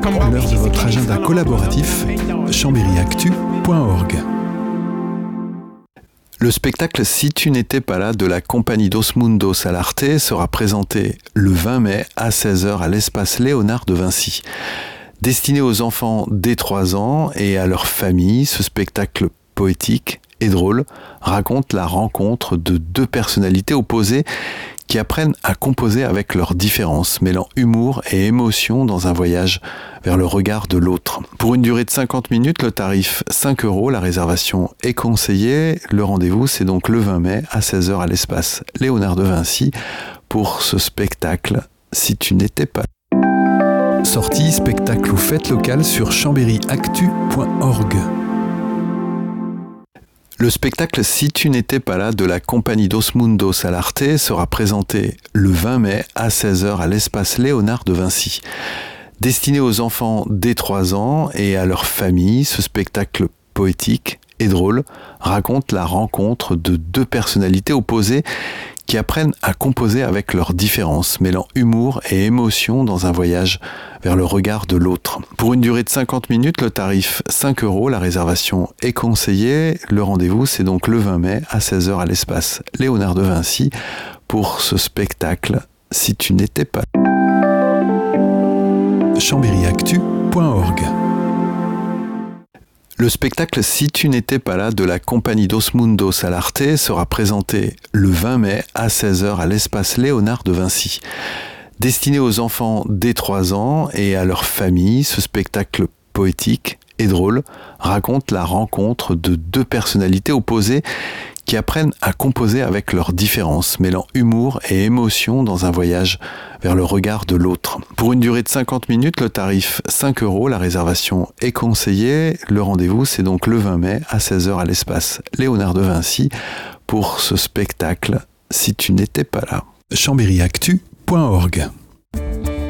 L'heure de votre agenda collaboratif, chambéryactu.org. Le spectacle Si tu n'étais pas là de la compagnie Dos Mundos à l'Arte sera présenté le 20 mai à 16h à l'espace Léonard de Vinci. Destiné aux enfants dès 3 ans et à leur famille, ce spectacle poétique et drôle raconte la rencontre de 2 personnalités opposées qui apprennent à composer avec leurs différences, mêlant humour et émotion dans un voyage vers le regard de l'autre. Pour une durée de 50 minutes, le tarif 5 €, la réservation est conseillée. Le rendez-vous, c'est donc le 20 mai à 16h à l'espace Léonard de Vinci pour ce spectacle Si tu n'étais pas là. Sorties, spectacles ou fêtes locales sur chambéryactu.org. Le spectacle Si tu n'étais pas là de la compagnie Dos Mundos à l'Arte sera présenté le 20 mai à 16h à l'espace Léonard de Vinci. Destiné aux enfants dès 3 ans et à leur famille, ce spectacle poétique et drôle raconte la rencontre de 2 personnalités opposées qui apprennent à composer avec leurs différences, mêlant humour et émotion dans un voyage vers le regard de l'autre. Pour une durée de 50 minutes, le tarif 5 €, la réservation est conseillée. Le rendez-vous, c'est donc le 20 mai à 16h à l'espace Léonard de Vinci pour ce spectacle Si tu n'étais pas là. chambéryactu.org. Le spectacle Si tu n'étais pas là de la compagnie Dos Mundos à l'Arte sera présenté le 20 mai à 16h à l'espace Léonard de Vinci. Destiné aux enfants dès 3 ans et à leur famille, ce spectacle poétique et drôle raconte la rencontre de 2 personnalités opposées qui apprennent à composer avec leurs différences, mêlant humour et émotion dans un voyage vers le regard de l'autre. Pour une durée de 50 minutes, le tarif 5 €, la réservation est conseillée. Le rendez-vous, c'est donc le 20 mai à 16h à l'espace Léonard de Vinci pour ce spectacle Si tu n'étais pas là. chambéryactu.org.